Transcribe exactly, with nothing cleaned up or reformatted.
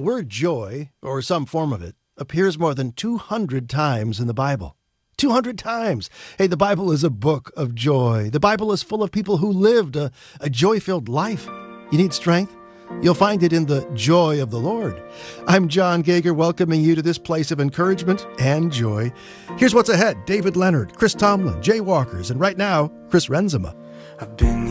word joy, or some form of it, appears more than two hundred times in the Bible. two hundred times! Hey, the Bible is a book of joy. The Bible is full of people who lived a, a joy-filled life. You need strength? You'll find it in the joy of the Lord. I'm John Gager, welcoming you to this place of encouragement and joy. Here's what's ahead. David Leonard, Chris Tomlin, Jay Walkers, and right now, Chris Renzema. I've been